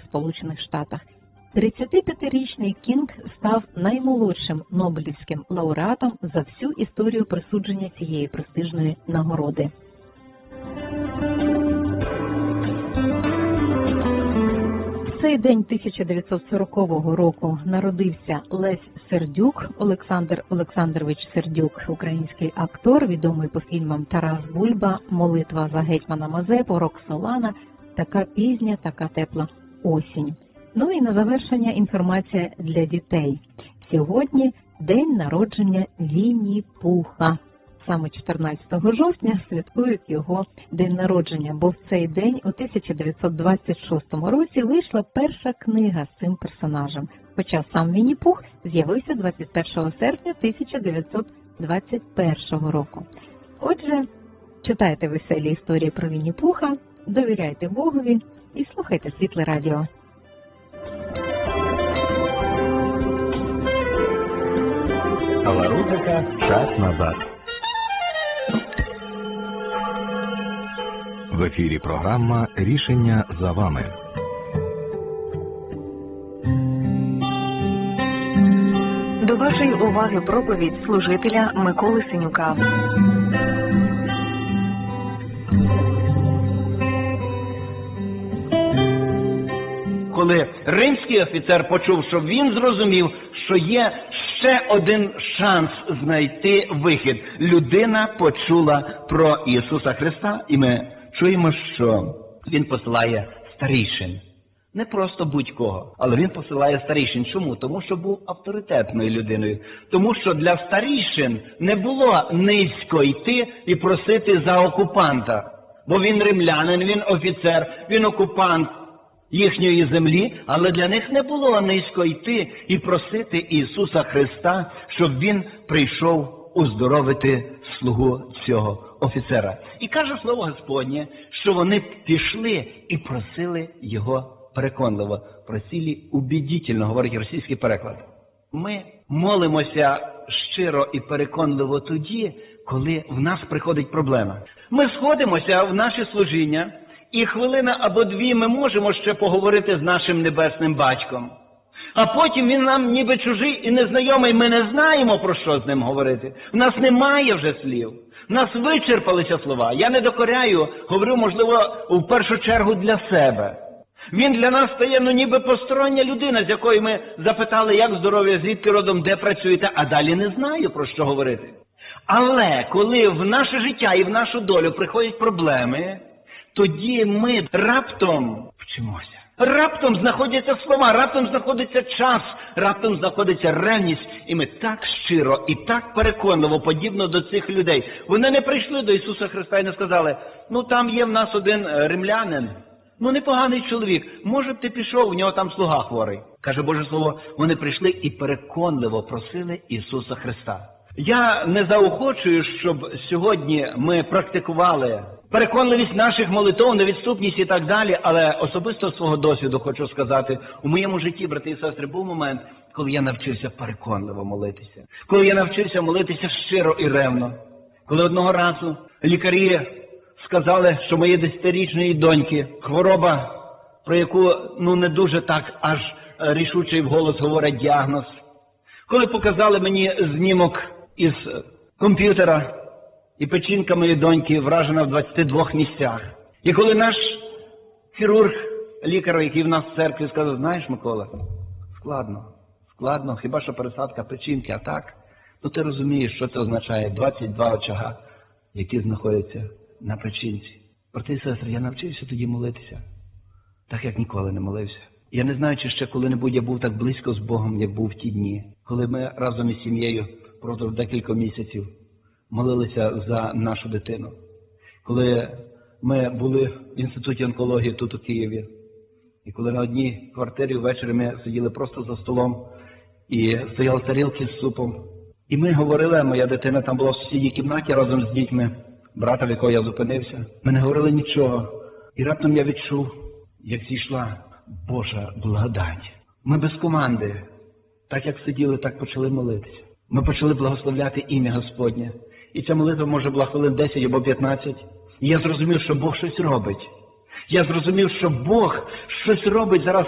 Сполучених Штатах. 35-річний Кінг став наймолодшим Нобелівським лауреатом за всю історію присудження цієї престижної нагороди. В цей день 1940 року народився Лесь Сердюк, Олександр Олександрович Сердюк, український актор, відомий по фільмам «Тарас Бульба», «Молитва за гетьмана Мазепу», «Роксолана», «Така пізня, така тепла осінь». Ну і на завершення інформація для дітей. Сьогодні день народження Вінні-Пуха. Саме 14 жовтня святкують його день народження, бо в цей день у 1926 році вийшла перша книга з цим персонажем, хоча сам Вінні-Пух з'явився 21 серпня 1921 року. Отже, читайте веселі історії про Вінні-Пуха, довіряйте Богові і слухайте Світле Радіо. Рубрика «Час назад». В ефірі програма «Рішення за вами». До вашої уваги проповідь служителя Миколи Синюка. Коли римський офіцер почув, що він зрозумів, що є ще один шанс знайти вихід. Людина почула про Ісуса Христа, і ми чуємо, що Він посилає старійшин. Не просто будь-кого, але Він посилає старійшин. Чому? Тому що був авторитетною людиною. Тому що для старійшин не було низько йти і просити за окупанта. Бо він римлянин, він офіцер, він окупант їхньої землі, але для них не було низько йти і просити Ісуса Христа, щоб Він прийшов уздоровити слугу цього офіцера. І каже Слово Господнє, що вони пішли і просили Його переконливо. Просили убедительно, говорить російський переклад. Ми молимося щиро і переконливо тоді, коли в нас приходить проблема. Ми сходимося в наше служіння, і хвилина або дві ми можемо ще поговорити з нашим Небесним Батьком. А потім він нам ніби чужий і незнайомий, ми не знаємо, про що з ним говорити. В нас немає вже слів. В нас вичерпалися слова. Я не докоряю, говорю, можливо, в першу чергу для себе. Він для нас стає, ніби постороння людина, з якої ми запитали, як здоров'я, звідки родом, де працюєте, а далі не знаю, про що говорити. Але коли в наше життя і в нашу долю приходять проблеми, тоді ми раптом вчимося. Раптом знаходяться слова, раптом знаходиться час, раптом знаходиться ревність. І ми так щиро і так переконливо, подібно до цих людей. Вони не прийшли до Ісуса Христа і не сказали, там є в нас один римлянин, непоганий чоловік, може б ти пішов, у нього там слуга хворий. Каже Боже Слово, вони прийшли і переконливо просили Ісуса Христа. Я не заохочую, щоб сьогодні ми практикували переконливість наших молитов, невідступність і так далі, але особисто свого досвіду хочу сказати, у моєму житті, брати і сестри, був момент, коли я навчився переконливо молитися. Коли я навчився молитися щиро і ревно. Коли одного разу лікарі сказали, що моєї 10-річної доньки хвороба, про яку не дуже так аж рішучий вголос говорять діагноз. Коли показали мені знімок із комп'ютера, і печінка моєї доньки вражена в 22 місцях. І коли наш хірург, лікар, який в нас в церкві, сказав, знаєш, Микола, складно, хіба що пересадка печінки, а так, ти розумієш, що це означає 22 очага, які знаходяться на печінці. Брати і сестри, я навчився тоді молитися, так як ніколи не молився. Я не знаю, чи ще коли-небудь я був так близько з Богом, як був в ті дні, коли ми разом із сім'єю протягом декілька місяців молилися за нашу дитину. Коли ми були в інституті онкології тут у Києві, і коли на одній квартирі ввечері ми сиділи просто за столом, і стояли тарілки з супом. І ми говорили, моя дитина там була в сусідній кімнаті разом з дітьми, брата, в якого я зупинився. Ми не говорили нічого. І раптом я відчув, як зійшла Божа благодать. Ми без команди, так як сиділи, так почали молитися. Ми почали благословляти ім'я Господнє. І ця молитва, може, була хвилин 10 або 15. І я зрозумів, що Бог щось робить. Я зрозумів, що Бог щось робить зараз